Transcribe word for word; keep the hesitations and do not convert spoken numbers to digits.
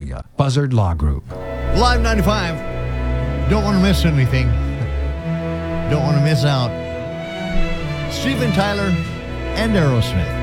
Australia. Buzzard Law Group. Live ninety-five. Don't want to miss anything. Don't want to miss out. Steven Tyler and Aerosmith.